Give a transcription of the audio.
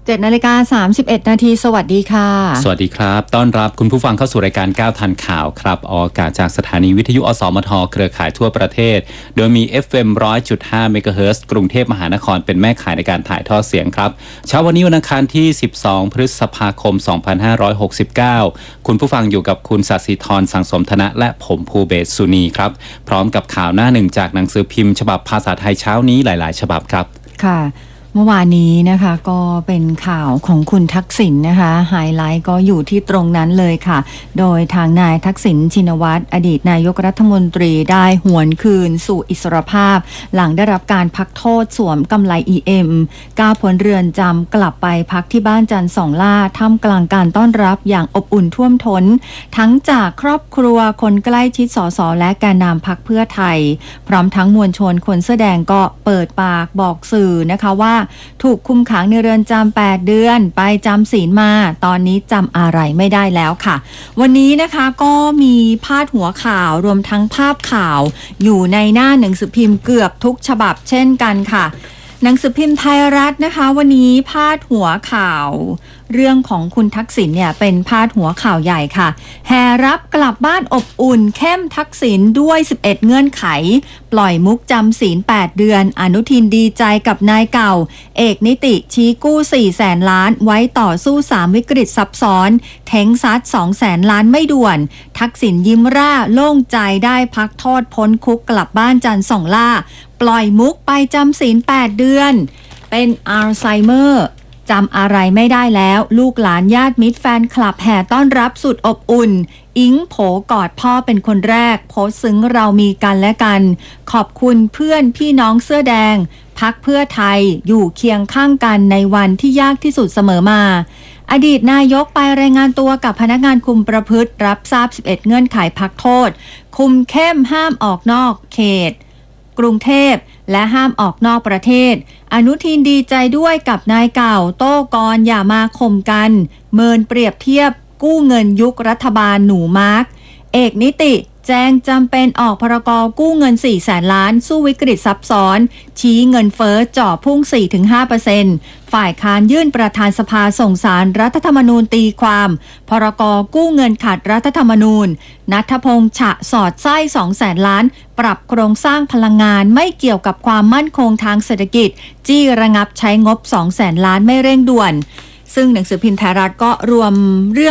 7:31 นาทีสวัสดีค่ะสวัสดีครับต้อนรับคุณผู้ฟังเข้าสู่รายการ9ทันข่าวครับออกอากาศจากสถานีวิทยุอสมทเครือข่ายทั่วประเทศโดยมี FM 100.5 เมกะเฮิรตซ์กรุงเทพมหานครเป็นแม่ข่ายในการถ่ายทอดเสียงครับเช้าวันนี้วันอังคารที่12พฤษภาคม2569คุณผู้ฟังอยู่กับคุณศศิธรสังสมธนะและผมภูเบศสุนีครับพร้อมกับข่าวหน้าหนึ่งจากหนังสือพิมพ์ฉบับภาษาไทยเช้านี้หลายๆฉบับครับค่ะเมื่อวานนี้นะคะก็เป็นข่าวของคุณทักษิณนะคะไฮไลท์ก็อยู่ที่ตรงนั้นเลยค่ะโดยทางนายทักษิณชินวัตรอดีตนายกรัฐมนตรีได้หวนคืนสู่อิสรภาพหลังได้รับการพักโทษสวมกำไล EM ก้าวพ้นเรือนจำกลับไปพักที่บ้านจันทร์สองล่าท่ามกลางการต้อนรับอย่างอบอุ่นท่วมท้นทั้งจากครอบครัวคนใกล้ชิดสสและแกนนำพรรคเพื่อไทยพร้อมทั้งมวลชนคนเสื้อแดงก็เปิดปากบอกสื่อนะคะว่าถูกคุมขังในเรือนจำ8 เดือนไปจำศีลมาตอนนี้จำอะไรไม่ได้แล้วค่ะวันนี้นะคะก็มีพาดหัวข่าวรวมทั้งภาพข่าวอยู่ในหน้าหนังสือพิมพ์เกือบทุกฉบับเช่นกันค่ะหนังสือพิมพ์ไทยรัฐนะคะวันนี้พาดหัวข่าวเรื่องของคุณทักษิณเนี่ยเป็นพาดหัวข่าวใหญ่ค่ะแห่รับกลับบ้านอบอุ่นเข้มทักษิณด้วย11เงื่อนไขปล่อยมุกจำศีล8 เดือนอนุทินดีใจกับนายเก่าเอกนิติชี้กู้400,000 ล้านไว้ต่อสู้3วิกฤตซับซ้อนเท้งซัด200,000 ล้านไม่ด่วนทักษิณยิ้มร่าโล่งใจได้พักโทษพ้นคุกกลับบ้านจันทร์สองล่าปล่อยมุกไปจำศีล8 เดือนเป็นอัลไซเมอร์จำอะไรไม่ได้แล้วลูกหลานญาติมิตรแฟนคลับแห่ต้อนรับสุดอบอุ่นอิงโผกอดพ่อเป็นคนแรกโพสต์ซึ้งเรามีกันและกันขอบคุณเพื่อนพี่น้องเสื้อแดงพรรคเพื่อไทยอยู่เคียงข้างกันในวันที่ยากที่สุดเสมอมาอดีตนายกไปรายงานตัวกับพนักงานคุมประพฤติรับทราบ11เงื่อนไขพักโทษคุมเข้มห้ามออกนอกเขตกรุงเทพและห้ามออกนอกประเทศอนุทินดีใจด้วยกับนายเก่าโต้กรอย่ามาข่มกันเมินเปรียบเทียบกู้เงินยุครัฐบาลหนูมาร์กเอกนิติแจ้งจำเป็นออกพรกกู้เงิน400,000 ล้านสู้วิกฤตซับซ้อนชี้เงินเฟ้อจ่อพุ่ง 4-5% ฝ่ายค้านยื่นประธานสภาส่งศาลรัฐธรรมนูญตีความพรกกู้เงินขัดรัฐธรรมนูญณัฐพงษ์ฉะสอดไส้200,000 ล้านปรับโครงสร้างพลังงานไม่เกี่ยวกับความมั่นคงทางเศรษฐกิจจี้ระงับใช้งบ200,000 ล้านไม่เร่งด่วนซึ่งหนังสือพิมพ์ไทยรัฐก็รวมเรื่อง